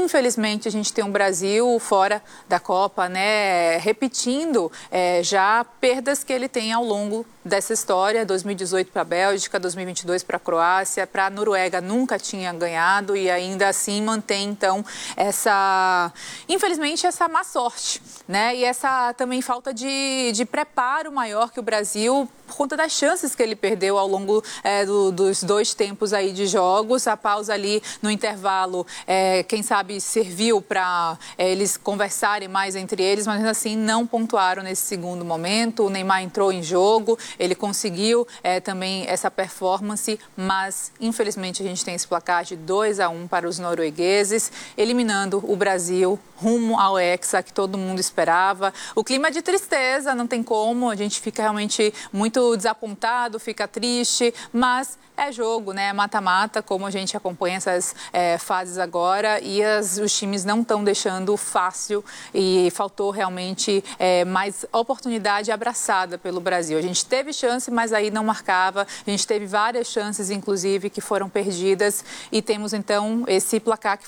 infelizmente, a gente tem um Brasil fora da Copa, né, repetindo já perdas que ele tem ao longo dessa história, 2018 para a Bélgica, 2022 para a Croácia, para a Noruega nunca tinha ganhado e ainda assim mantém, então, infelizmente, essa má sorte, né, e essa também falta de preparo maior que o Brasil, por conta das chances que ele perdeu ao longo dos 2 tempos aí de jogos. A pausa ali no intervalo, quem sabe serviu para eles conversarem mais entre eles, mas assim não pontuaram nesse segundo momento. O Neymar entrou em jogo, ele conseguiu também essa performance, mas infelizmente a gente tem esse placar de 2-1 para os noruegueses, eliminando o Brasil rumo ao Hexa que todo mundo esperava. O clima de tristeza, não tem como, a gente fica realmente muito desapontado, fica triste, mas é jogo, né? Mata-mata, como a gente acompanha essas fases agora, e os times não estão deixando fácil e faltou realmente mais oportunidade abraçada pelo Brasil. A gente teve chance, mas aí não marcava. A gente teve várias chances, inclusive, que foram perdidas e temos então esse placar que